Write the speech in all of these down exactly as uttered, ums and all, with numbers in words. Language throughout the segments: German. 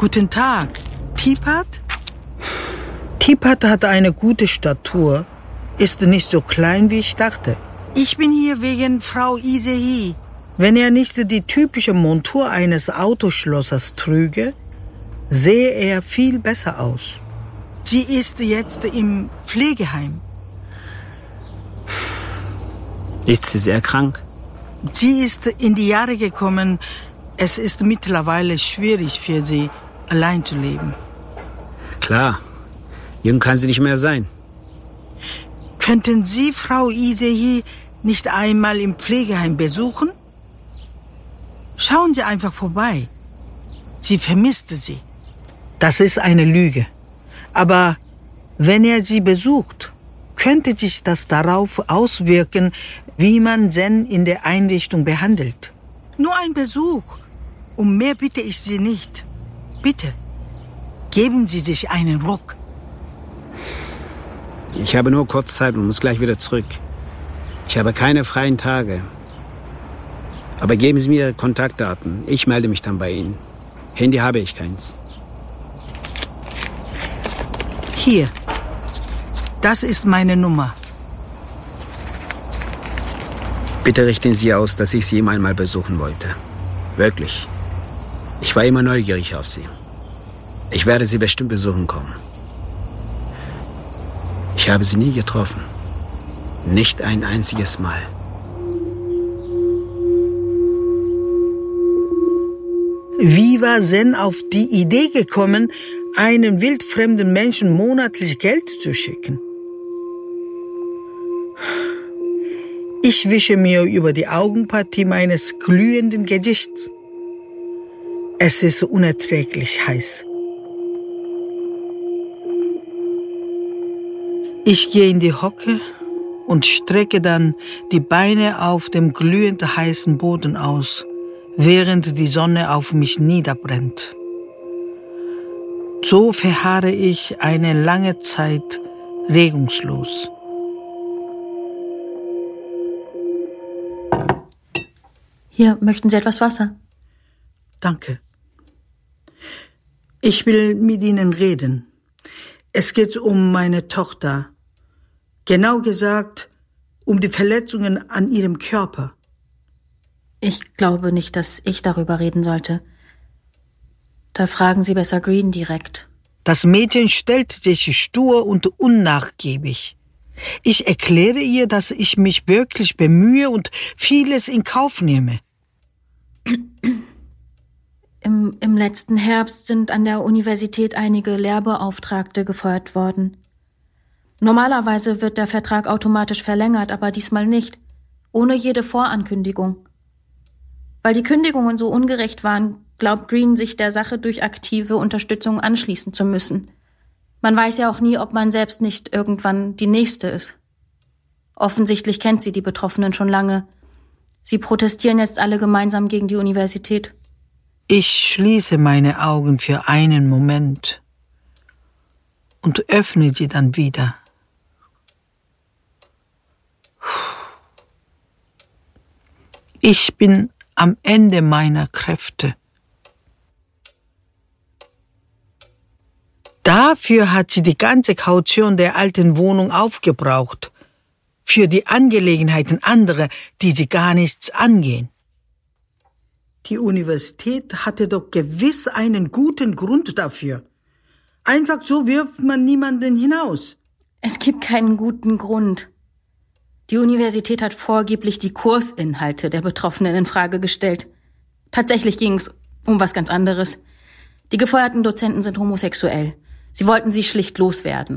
Guten Tag. Teapot? Teapot hat eine gute Statur, ist nicht so klein, wie ich dachte. Ich bin hier wegen Frau Ise-Hee. Wenn er nicht die typische Montur eines Autoschlossers trüge, sehe er viel besser aus. Sie ist jetzt im Pflegeheim. Ist sie sehr krank? Sie ist in die Jahre gekommen. Es ist mittlerweile schwierig für sie, allein zu leben. Klar, jung kann sie nicht mehr sein. Könnten Sie Frau Ise-Hee nicht einmal im Pflegeheim besuchen? Schauen Sie einfach vorbei. Sie vermisste sie. Das ist eine Lüge. Aber wenn er sie besucht, könnte sich das darauf auswirken, wie man Zen in der Einrichtung behandelt. Nur ein Besuch. Um mehr bitte ich Sie nicht. Bitte, geben Sie sich einen Ruck. Ich habe nur kurz Zeit und muss gleich wieder zurück. Ich habe keine freien Tage. Aber geben Sie mir Ihre Kontaktdaten. Ich melde mich dann bei Ihnen. Handy habe ich keins. Hier. Das ist meine Nummer. Bitte richten Sie aus, dass ich Sie ihm einmal besuchen wollte. Wirklich. Ich war immer neugierig auf Sie. Ich werde Sie bestimmt besuchen kommen. Ich habe Sie nie getroffen. Nicht ein einziges Mal. Wie war Zen auf die Idee gekommen, einen wildfremden Menschen monatlich Geld zu schicken? Ich wische mir über die Augenpartie meines glühenden Gesichts. Es ist unerträglich heiß. Ich gehe in die Hocke und strecke dann die Beine auf dem glühend heißen Boden aus, während die Sonne auf mich niederbrennt. So verharre ich eine lange Zeit regungslos. Hier, möchten Sie etwas Wasser? Danke. Ich will mit Ihnen reden. Es geht um meine Tochter. Genau gesagt, um die Verletzungen an ihrem Körper. Ich glaube nicht, dass ich darüber reden sollte. Da fragen Sie besser Green direkt. Das Mädchen stellt sich stur und unnachgiebig. Ich erkläre ihr, dass ich mich wirklich bemühe und vieles in Kauf nehme. Im, im letzten Herbst sind an der Universität einige Lehrbeauftragte gefeuert worden. Normalerweise wird der Vertrag automatisch verlängert, aber diesmal nicht, ohne jede Vorankündigung. Weil die Kündigungen so ungerecht waren, glaubt Green, sich der Sache durch aktive Unterstützung anschließen zu müssen. Man weiß ja auch nie, ob man selbst nicht irgendwann die Nächste ist. Offensichtlich kennt sie die Betroffenen schon lange. Sie protestieren jetzt alle gemeinsam gegen die Universität. Ich schließe meine Augen für einen Moment und öffne sie dann wieder. Ich bin am Ende meiner Kräfte. Dafür hat sie die ganze Kaution der alten Wohnung aufgebraucht. Für die Angelegenheiten anderer, die sie gar nichts angehen. Die Universität hatte doch gewiss einen guten Grund dafür. Einfach so wirft man niemanden hinaus. Es gibt keinen guten Grund. Die Universität hat vorgeblich die Kursinhalte der Betroffenen in Frage gestellt. Tatsächlich ging es um was ganz anderes. Die gefeuerten Dozenten sind homosexuell. Sie wollten sie schlicht loswerden.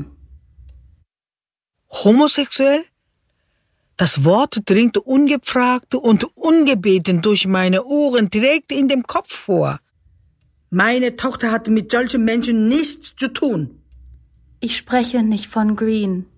Homosexuell? Das Wort dringt ungefragt und ungebeten durch meine Ohren direkt in den Kopf vor. Meine Tochter hat mit solchen Menschen nichts zu tun. Ich spreche nicht von Green.